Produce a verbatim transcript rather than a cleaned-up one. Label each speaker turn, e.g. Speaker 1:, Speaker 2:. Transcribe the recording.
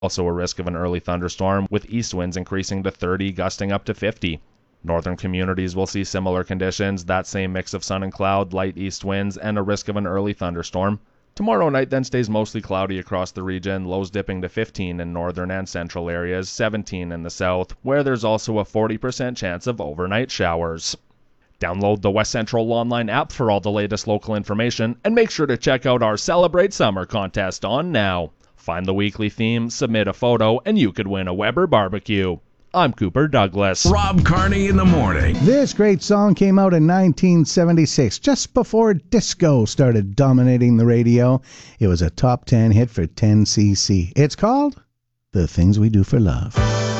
Speaker 1: Also a risk of an early thunderstorm, with east winds increasing to thirty, gusting up to fifty. Northern communities will see similar conditions, that same mix of sun and cloud, light east winds, and a risk of an early thunderstorm. Tomorrow night then stays mostly cloudy across the region, lows dipping to fifteen in northern and central areas, seventeen in the south, where there's also a forty percent chance of overnight showers. Download the West Central Online app for all the latest local information, and make sure to check out our Celebrate Summer contest on now. Find the weekly theme, submit a photo, and you could win a Weber barbecue. I'm Cooper Douglas.
Speaker 2: Rob Carney in the morning.
Speaker 3: This great song came out in nineteen seventy-six, just before disco started dominating the radio. It was a top ten hit for ten C C. It's called The Things We Do for Love.